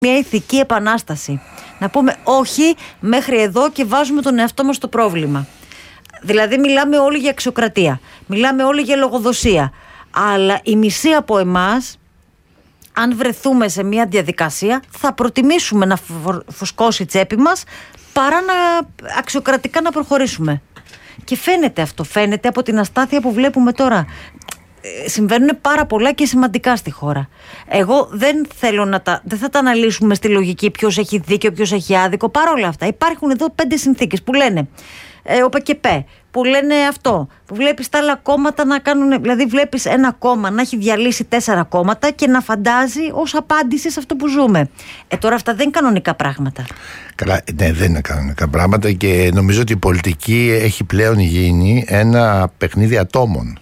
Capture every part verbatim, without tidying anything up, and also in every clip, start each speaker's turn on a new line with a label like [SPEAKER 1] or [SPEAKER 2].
[SPEAKER 1] μια ηθική επανάσταση. Να πούμε όχι μέχρι εδώ και βάζουμε τον εαυτό μας στο πρόβλημα. Δηλαδή μιλάμε όλοι για αξιοκρατία, μιλάμε όλοι για λογοδοσία, αλλά η μισή από εμάς, αν βρεθούμε σε μια διαδικασία, θα προτιμήσουμε να φουσκώσει η τσέπη μας παρά να αξιοκρατικά να προχωρήσουμε. Και φαίνεται αυτό, φαίνεται από την αστάθεια που βλέπουμε τώρα. Συμβαίνουν πάρα πολλά και σημαντικά στη χώρα. Εγώ δεν θέλω να τα, δεν θα τα αναλύσουμε στη λογική ποιος έχει δίκιο, ποιος έχει άδικο. Παρ' όλα αυτά υπάρχουν εδώ πέντε συνθήκες που λένε ε, ο ΠΚΠ, που λένε αυτό, που βλέπεις τα άλλα κόμματα να κάνουν, δηλαδή βλέπεις ένα κόμμα να έχει διαλύσει τέσσερα κόμματα και να φαντάζει ως απάντηση σε αυτό που ζούμε. Ε, τώρα αυτά δεν είναι κανονικά πράγματα.
[SPEAKER 2] Καλά, ναι, δεν είναι κανονικά πράγματα και νομίζω ότι η πολιτική έχει πλέον γίνει ένα παιχνίδι ατόμων.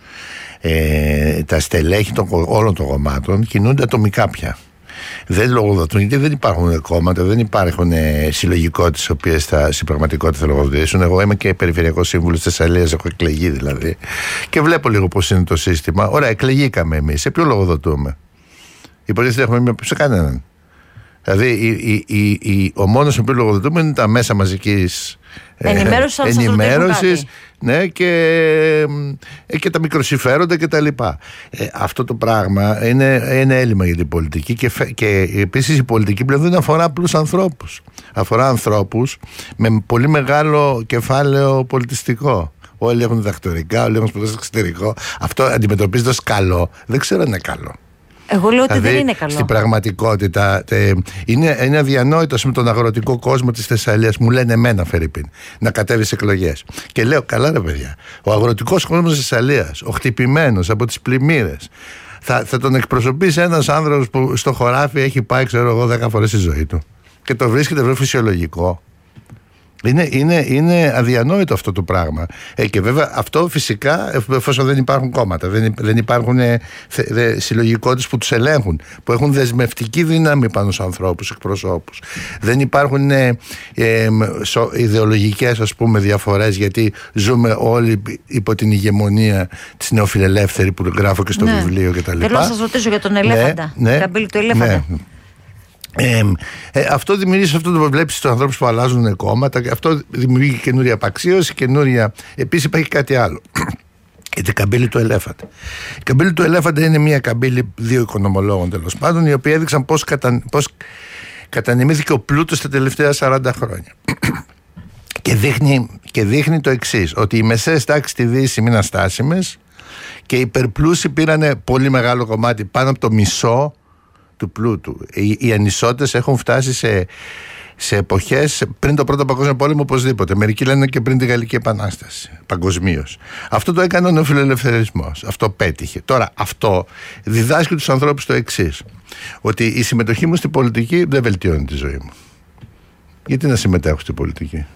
[SPEAKER 2] Ε, τα στελέχη των, όλων των κομμάτων κινούνται ατομικά πια. Δεν λογοδοτούν, γιατί δεν υπάρχουν κόμματα, δεν υπάρχουν ε, συλλογικότητες οι οποίες στην πραγματικότητα θα λογοδοτήσουν. Εγώ είμαι και περιφερειακός σύμβουλος της Θεσσαλίας, έχω εκλεγεί δηλαδή. Και βλέπω λίγο πώς είναι το σύστημα. Ωραία, εκλεγήκαμε εμείς. Σε ποιο λογοδοτούμε? Υποτίθεται έχουμε μία σε κανέναν. Δηλαδή η, η, η, η, ο μόνος που λογοδοτούμε είναι τα μέσα μαζικής ε,
[SPEAKER 1] ενημέρωσης,
[SPEAKER 2] ενημέρωσης, ναι, και, ε, και τα μικροσυμφέροντα και τα λοιπά. Ε, αυτό το πράγμα είναι, είναι έλλειμμα για την πολιτική και, και επίσης η πολιτική πλέον δεν αφορά απλούς ανθρώπους. Αφορά ανθρώπους με πολύ μεγάλο κεφάλαιο πολιτιστικό. Όλοι έχουν διδακτορικά, όλοι έχουν σπουδάσει στο εξωτερικό. Αυτό αντιμετωπίζεται ως καλό. Δεν ξέρω αν είναι καλό.
[SPEAKER 1] Εγώ λέω ότι
[SPEAKER 2] δηλαδή,
[SPEAKER 1] δεν είναι καλό.
[SPEAKER 2] Στην πραγματικότητα ε, είναι, είναι αδιανόητο με τον αγροτικό κόσμο της Θεσσαλίας. Μου λένε εμένα, Φερρυπίν, να κατέβει σε εκλογές. Και λέω, καλά ρε παιδιά, ο αγροτικός κόσμος της Θεσσαλίας, ο χτυπημένος από τις πλημμύρες, θα, θα τον εκπροσωπήσει ένας άνθρωπος που στο χωράφι έχει πάει, ξέρω εγώ, δέκα φορές στη ζωή του. Και το βρίσκεται βέβαια φυσιολογικό. Είναι, είναι, είναι αδιανόητο αυτό το πράγμα. Ε, και βέβαια αυτό φυσικά εφόσον δεν υπάρχουν κόμματα, δεν, δεν υπάρχουν ε, θε, συλλογικότητες που τους ελέγχουν, που έχουν δεσμευτική δύναμη πάνω στους ανθρώπους, εκπροσώπους. Δεν υπάρχουν ε, ε, σο, ιδεολογικές, ας πούμε, διαφορές, γιατί ζούμε όλοι υπό την ηγεμονία της νεοφιλελεύθερη που γράφω και στο ναι. βιβλίο κτλ.
[SPEAKER 1] Θέλω να σας ρωτήσω για τον ελέφαντα.
[SPEAKER 2] Ναι, ναι,
[SPEAKER 1] καμπύλη του ελέφαντα.
[SPEAKER 2] Ναι. Ε, ε, αυτό δημιουργεί αυτό το βλέπει στους ανθρώπους που αλλάζουν κόμματα, και αυτό δημιουργεί καινούρια απαξίωση, καινούρια. Επίσης υπάρχει κάτι άλλο. Η καμπύλη του ελέφαντα. Η καμπύλη του ελέφαντα είναι μια καμπύλη δύο οικονομολόγων τέλος πάντων, οι οποίοι έδειξαν πώς, κατα... πώς κατανεμήθηκε ο πλούτος τα τελευταία σαράντα χρόνια. και, δείχνει, και δείχνει το εξής, ότι οι μεσαίες τάξεις στη Δύση μείναν στάσιμες και οι υπερπλούσιοι πήραν πολύ μεγάλο κομμάτι, πάνω από το μισό του πλούτου. Οι, οι ανισότητες έχουν φτάσει σε, σε εποχές πριν το Πρώτο Παγκόσμιο Πόλεμο οπωσδήποτε. Μερικοί λένε και πριν τη Γαλλική Επανάσταση παγκοσμίως. Αυτό το έκανε ο νεοφιλελευθερισμός. Αυτό πέτυχε. Τώρα αυτό διδάσκει τους ανθρώπους το εξής, ότι η συμμετοχή μου στην πολιτική δεν βελτιώνει τη ζωή μου. Γιατί να συμμετέχω στην πολιτική?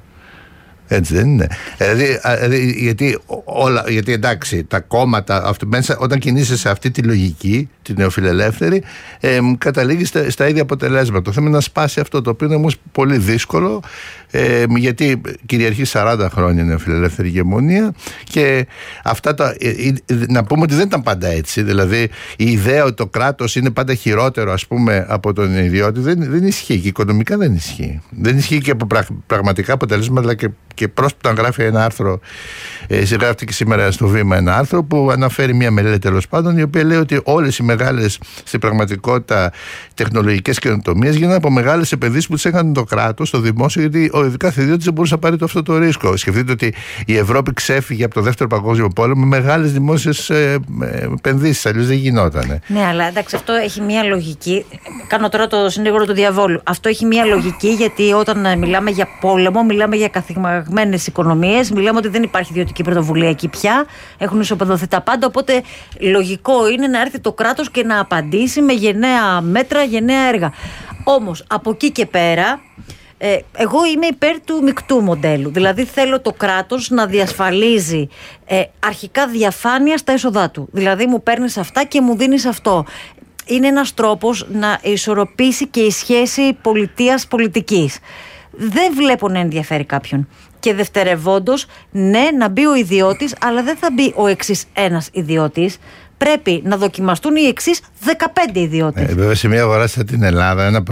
[SPEAKER 2] Έτσι δεν είναι? Δηλαδή, δηλαδή γιατί, όλα, γιατί εντάξει, τα κόμματα αυτό, μέσα, όταν κινείσαι σε αυτή τη λογική, τη νεοφιλελεύθερη, ε, καταλήγει στα, στα ίδια αποτελέσματα. Το θέμα είναι να σπάσει αυτό, το οποίο είναι όμως πολύ δύσκολο, ε, γιατί κυριαρχεί σαράντα χρόνια η νεοφιλελεύθερη ηγεμονία και αυτά τα, ε, ε, να πούμε ότι δεν ήταν πάντα έτσι. Δηλαδή η ιδέα ότι το κράτος είναι πάντα χειρότερο, ας πούμε, από τον ιδιώτη δεν, δεν ισχύει, και οικονομικά δεν ισχύει. Δεν ισχύει και από πραγ, πραγματικά αποτελέσματα, αλλά και Και πρόσφατα γράφει ένα άρθρο, ε, γράφει και σήμερα στο Βήμα ένα άρθρο που αναφέρει μια μελέτη τέλος πάντων, η οποία λέει ότι όλες οι μεγάλες στην πραγματικότητα τεχνολογικές καινοτομίες γίνανε από μεγάλες επενδύσεις που τις έκανε το κράτος, το δημόσιο, γιατί ο κάθε ιδιώτης δεν μπορούσε να πάρει το αυτό το ρίσκο. Σκεφτείτε ότι η Ευρώπη ξέφυγε από το Δεύτερο Παγκόσμιο Πόλεμο με μεγάλες δημόσιες ε, επενδύσεις, αλλιώς δεν γινότανε.
[SPEAKER 1] Ναι, αλλά εντάξει, αυτό έχει μια λογική. Κάνω τώρα το συνήγορο του διαβόλου. Αυτό έχει μια λογική, γιατί όταν μιλάμε για πόλεμο, μιλάμε για καθημερινές οικονομίες, μιλάμε ότι δεν υπάρχει ιδιωτική πρωτοβουλία εκεί πια, έχουν ισοπεδωθεί τα πάντα, οπότε λογικό είναι να έρθει το κράτος και να απαντήσει με γενναία μέτρα, γενναία έργα. Όμως από εκεί και πέρα, ε, εγώ είμαι υπέρ του μεικτού μοντέλου, δηλαδή θέλω το κράτος να διασφαλίζει ε, αρχικά διαφάνεια στα έσοδά του, δηλαδή μου παίρνεις αυτά και μου δίνεις αυτό. Είναι ένας τρόπος να ισορροπήσει και η σχέση πολιτείας πολιτικής. Δεν βλέπω να ενδιαφέρει κάποιον. Και δευτερευόντως, ναι, να μπει ο ιδιώτης, αλλά δεν θα μπει ο εξής ένας ιδιώτης. πρέπει να δοκιμαστούν οι εξής δεκαπέντε ιδιώτες.
[SPEAKER 2] Ε, βέβαια, σε μια αγορά σαν την Ελλάδα, ένα